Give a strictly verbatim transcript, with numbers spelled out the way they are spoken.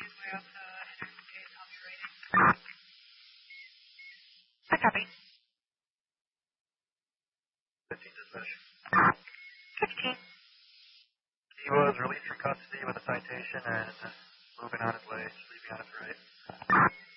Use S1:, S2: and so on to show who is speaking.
S1: I copy.
S2: fifteen dispatch.
S1: fifteen.
S2: He was released from custody with a citation and moving on his way, leaving on his right.